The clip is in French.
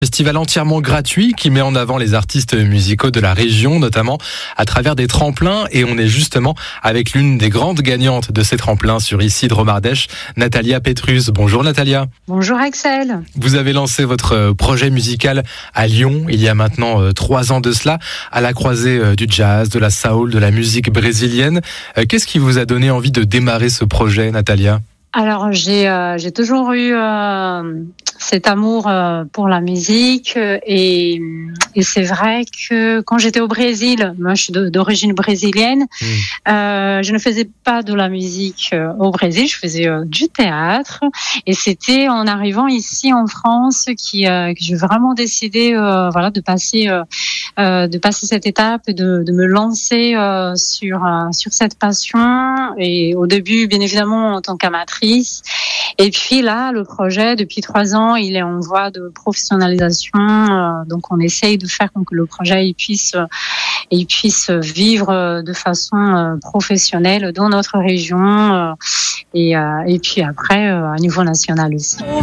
Festival entièrement gratuit qui met en avant les artistes musicaux de la région, notamment à travers des tremplins. Et on est justement avec l'une des grandes gagnantes de ces tremplins sur Dromardèche, Natalia Petrus. Bonjour Natalia. Bonjour Axel. Vous avez lancé votre projet musical à Lyon il y a maintenant 3 ans de cela, à la croisée du jazz, de la soul, de la musique brésilienne. Qu'est-ce qui vous a donné envie de démarrer ce projet, Natalia ? Alors j'ai toujours eu cet amour pour la musique et c'est vrai que quand j'étais au Brésil, moi je suis d'origine brésilienne, je ne faisais pas de la musique au Brésil, je faisais du théâtre et c'était en arrivant ici en France que j'ai vraiment décidé de passer cette étape et de me lancer sur cette passion. Et au début bien évidemment en tant qu'amatrice. Et puis là, le projet, depuis 3 ans, il est en voie de professionnalisation. Donc, on essaye de faire que le projet il puisse vivre de façon professionnelle dans notre région et puis après, à niveau national aussi.